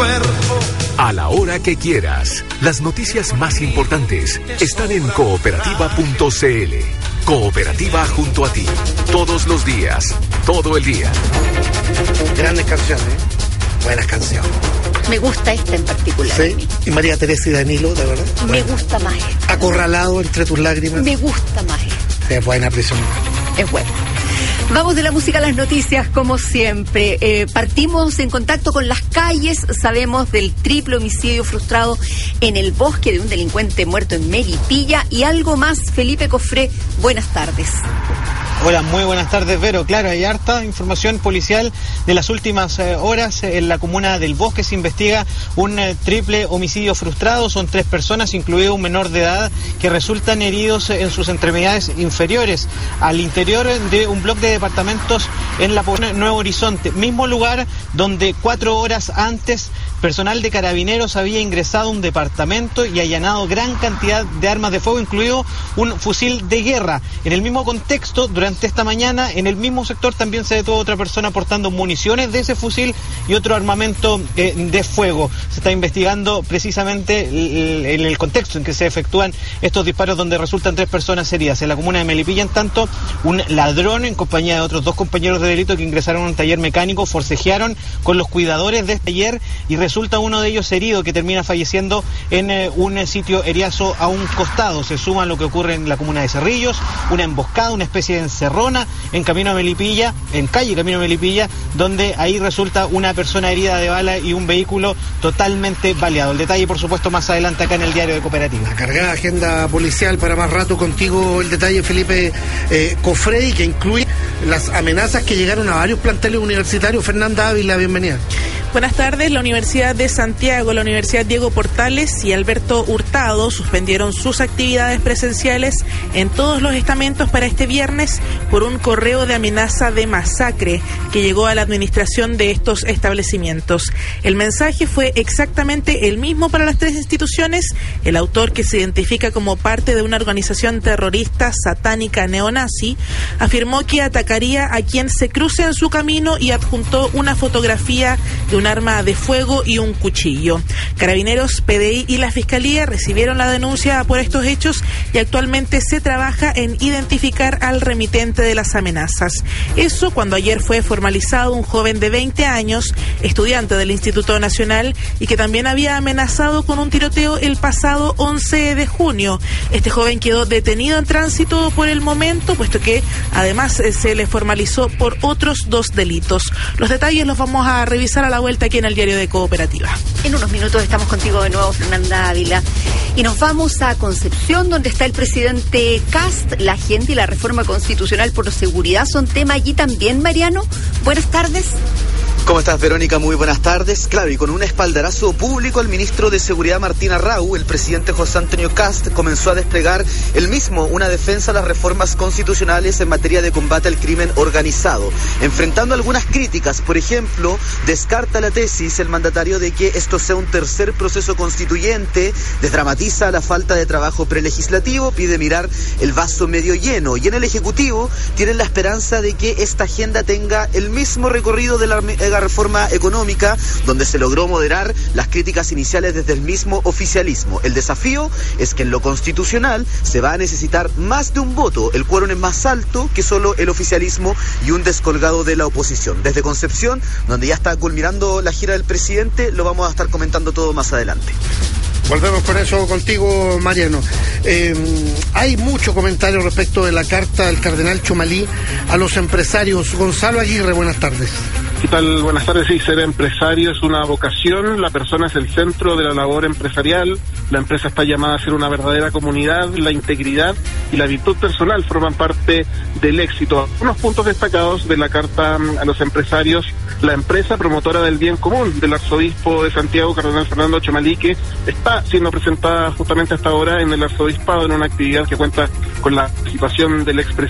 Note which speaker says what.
Speaker 1: cuerpo.
Speaker 2: A la hora que quieras. Las noticias más importantes están en cooperativa.cl. Cooperativa junto a ti. Todos los días. Todo el día.
Speaker 3: Grandes canciones. Buenas canciones.
Speaker 4: Me gusta esta en particular.
Speaker 3: Sí. Y María Teresa y Danilo, de verdad.
Speaker 4: Me gusta más esta.
Speaker 3: Acorralado entre tus lágrimas.
Speaker 4: Me gusta más esta.
Speaker 3: Es buena prisión.
Speaker 4: Es buena. Vamos de la música a las noticias, como siempre. Partimos en contacto con las calles. Sabemos del triple homicidio frustrado en el bosque de un delincuente muerto en Melipilla. Y algo más, Felipe Cofré, buenas tardes.
Speaker 5: Hola, muy buenas tardes, Vero. Claro, hay harta información policial de las últimas horas. En la comuna del Bosque se investiga un triple homicidio frustrado. Son 3 personas, incluido un menor de edad, que resultan heridos en sus extremidades inferiores, al interior de un bloque de departamentos en la población Nuevo Horizonte, mismo lugar donde 4 horas antes personal de Carabineros había ingresado a un departamento y allanado gran cantidad de armas de fuego, incluido un fusil de guerra. En el mismo contexto, durante esta mañana, en el mismo sector también se detuvo otra persona portando municiones de ese fusil y otro armamento de fuego. Se está investigando precisamente en el contexto en que se efectúan estos disparos, donde resultan 3 personas heridas. En la comuna de Melipilla, en tanto, un ladrón en compañía de otros 2 compañeros de delito que ingresaron a un taller mecánico forcejearon con los cuidadores de este taller y resulta uno de ellos herido, que termina falleciendo en un sitio eriazo a un costado. Se suma lo que ocurre en la comuna de Cerrillos, una emboscada, una especie de encerrona en Camino a Melipilla, en calle Camino a Melipilla, donde ahí resulta una persona herida de bala y un vehículo totalmente baleado. El detalle, por supuesto, más adelante acá en el diario de Cooperativa.
Speaker 3: La cargada agenda policial para más rato contigo. El detalle, Felipe Cofré, que incluye las amenazas que llegaron a varios planteles universitarios. Fernanda Ávila, bienvenida.
Speaker 6: Buenas tardes. La Universidad de Santiago, la Universidad Diego Portales y Alberto Hurtado suspendieron sus actividades presenciales en todos los estamentos para este viernes por un correo de amenaza de masacre que llegó a la administración de estos establecimientos. El mensaje fue exactamente el mismo para las 3 instituciones. El autor, que se identifica como parte de una organización terrorista satánica neonazi, afirmó que atacaría a quien se cruce en su camino y adjuntó una fotografía de un arma de fuego y un cuchillo. Carabineros, PDI y la Fiscalía recibieron la denuncia por estos hechos y actualmente se trabaja en identificar al remitente de las amenazas. Eso cuando ayer fue formalizado un joven de 20 años, estudiante del Instituto Nacional y que también había amenazado con un tiroteo el pasado 11 de junio. Este joven quedó detenido en tránsito por el momento, puesto que además se le formalizó por otros 2 delitos. Los detalles los vamos a revisar a la vuelta aquí en el diario de Cooperativa.
Speaker 4: En unos minutos estamos contigo de nuevo, Fernanda Ávila. Y nos vamos a Concepción, donde está el presidente Kast. La agenda y la reforma constitucional por seguridad son tema allí también, Mariano. Buenas tardes.
Speaker 7: ¿Cómo estás, Verónica? Muy buenas tardes. Claro, y con un espaldarazo público al ministro de Seguridad Martín Arrau, el presidente José Antonio Kast comenzó a desplegar él mismo una defensa a las reformas constitucionales en materia de combate al crimen organizado. Enfrentando algunas críticas, por ejemplo, descarta la tesis el mandatario de que esto sea un tercer proceso constituyente, desdramatiza la falta de trabajo prelegislativo, pide mirar el vaso medio lleno. Y en el Ejecutivo tienen la esperanza de que esta agenda tenga el mismo recorrido de la reforma económica, donde se logró moderar las críticas iniciales desde el mismo oficialismo. El desafío es que en lo constitucional se va a necesitar más de un voto. El quórum es más alto que solo el oficialismo y un descolgado de la oposición. Desde Concepción, donde ya está culminando la gira del presidente, lo vamos a estar comentando todo más adelante.
Speaker 3: Volvemos con eso contigo, Mariano. Hay mucho comentario respecto de la carta del cardenal Chomalí a los empresarios. Gonzalo Aguirre, buenas tardes.
Speaker 8: ¿Qué tal? Buenas tardes. Sí, ser empresario es una vocación, la persona es el centro de la labor empresarial, la empresa está llamada a ser una verdadera comunidad, la integridad y la virtud personal forman parte del éxito. Unos puntos destacados de la carta a los empresarios: la empresa promotora del bien común del arzobispo de Santiago, cardenal Fernando Chomalí, que está siendo presentada justamente hasta ahora en el arzobispado en una actividad que cuenta con la participación del expresidente